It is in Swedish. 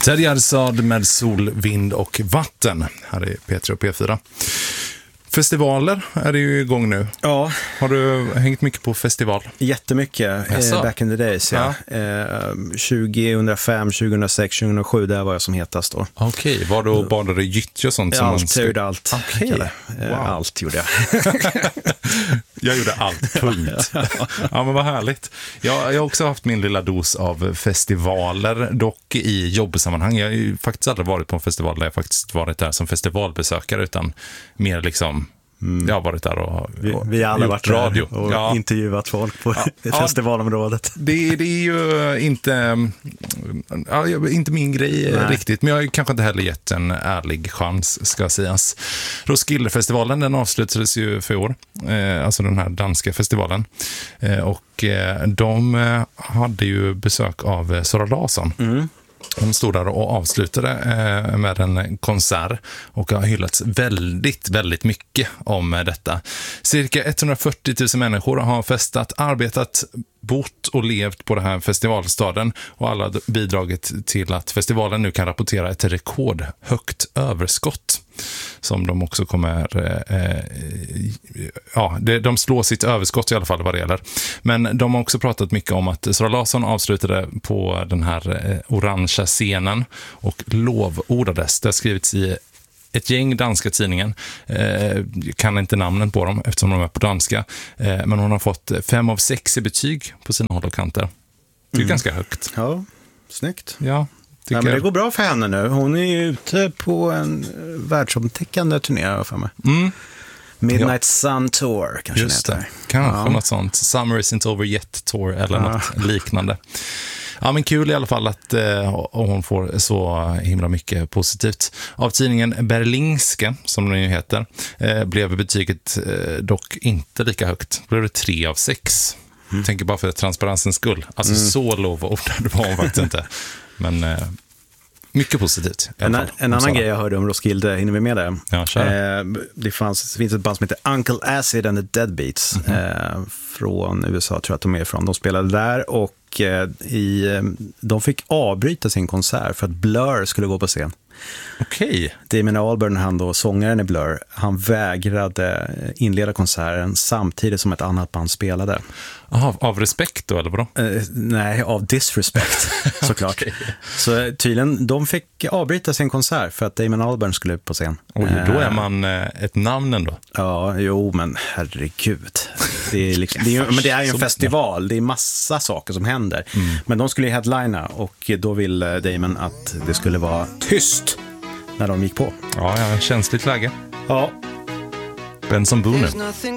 Ted Gärdestad med Sol, vind och vatten. Här är P3 och P4. Festivaler är det ju igång nu. Ja. Har du hängt mycket på festival? Jättemycket, back in the days. Ja. 2005, 2006, 2007, där var jag som hetast då. Okej, var då badade gyttja och sånt? Allt, jag gjorde allt. Okej. Wow. Allt gjorde jag. Jag gjorde allt, punkt. Ja, men vad härligt. Jag har också haft min lilla dos av festivaler, dock i jobbsammanhang. Jag har ju faktiskt aldrig varit på en festival där jag faktiskt varit där som festivalbesökare, utan mer liksom, jag har varit där och vi har alla varit radio där och intervjuat folk på festivalområdet. Det är ju inte min grej riktigt, men jag har kanske inte heller gett en ärlig chans, ska sägas. Roskildefestivalen, den avslutades ju för år, alltså den här danska festivalen, och de hade ju besök av Zara Larsson. De stod där och avslutade med en konsert och har hyllats väldigt, väldigt mycket om detta. Cirka 140 000 människor har festat, arbetat, bott och levt på den här festivalstaden, och alla bidragit till att festivalen nu kan rapportera ett rekordhögt överskott som de också kommer de slår sitt överskott i alla fall vad det gäller. Men de har också pratat mycket om att Zara Larsson avslutade på den här orangea scenen och lovordades. Det har skrivits i ett gäng danska tidningen. Jag kan inte namnen på dem eftersom de är på danska. Men hon har fått 5 av 6 i betyg på sina håll och kanter. Det är ganska högt. Ja, snyggt. Ja. Men det går bra för henne nu. Hon är ju ute på en världsomtäckande turné för mig. Midnight Sun Tour kanske. Just det. Kanske något sånt. Summer Isn't Over Yet Tour eller något liknande. Ja, men kul i alla fall att hon får så himla mycket positivt. Av tidningen Berlingske, som den ju heter, blev betyget dock inte lika högt. Det blev 3 av 6. Jag tänker bara för transparensens skull. Alltså så lovordad var hon faktiskt inte. Men mycket positivt. En annan grej jag hörde om Roskilde, hinner vi med det? Ja, det finns ett band som heter Uncle Acid and the Deadbeats från USA, tror jag att de är ifrån. De spelade där och de fick avbryta sin konsert för att Blur skulle gå på scen. Okej. Damon Albarn, han då, sångaren i Blur, han vägrade inleda konserten samtidigt som ett annat band spelade. Aha, av respekt då, eller vadå? Nej, av disrespect, såklart. Okay. Så tydligen, de fick avbryta sin konsert för att Damon Albarn skulle upp på scen. Oj, då är man ett namn ändå. Ja, jo, men herregud. Det är liksom, men det är ju en festival, det är massa saker som händer. Men de skulle ju headlina och då ville Damon att det skulle vara tyst när de gick på. Ja, känsligt läge. Ja. Benson Boone.